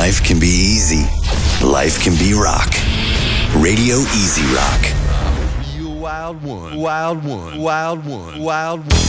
life can be easy. Life can be rock. Radio Easy Rock. You wild one, wild one, wild one, wild one.